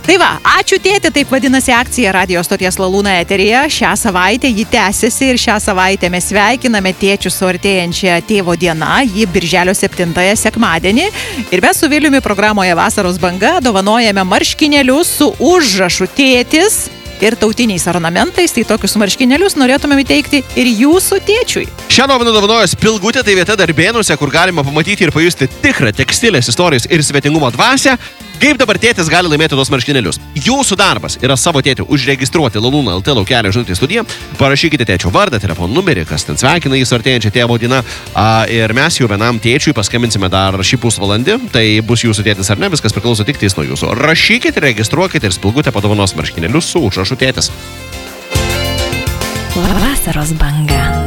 Tai va, ačiū tėti, taip vadinasi akcija Radio stoties Lalūna eteryje. Šią savaitę ji tęsiasi ir šią savaitę mes sveikiname tėčius su artėjančia tėvo diena, ji birželio 7 sekmadienį. Ir mes su Viliumi programoje Vasaros banga dovanojame marškinėlius su užrašu tėtis ir tautiniais ornamentais, tai tokius marškinėlius norėtumėm įteikti ir jūsų tėčiui. Šią dovaną dovanojo Spilgutė, tai vieta Darbėnuose, kur galima pamatyti ir pajusti tikrą tekstilės istorijos ir svetingumo dvasią. Kaip dabar tėtis gali laimėti tos marškinėlius? Jūsų darbas yra savo tėtį užregistruoti Lalūna LT laukelio žinutę į studiją, parašykite tėčio vardą, telefonų numerį, kas ten sveikina jį su artėjančia tėvo diena, ir mes jau vienam tėčiui paskambinsime dar šį pusvalandį, tai bus jūsų tėtis ar ne, viskas priklauso tik tais nuo jūsų. Rašykite, registruokite ir Spilgutė padovanos marškinėlius su užrašu tėtis. Vasaros banga.